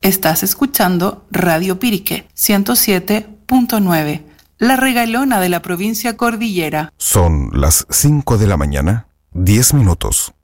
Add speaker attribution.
Speaker 1: Estás escuchando Radio Pirique 107.9, la regalona de la provincia cordillera.
Speaker 2: Son las 5 de la mañana, 10 minutos.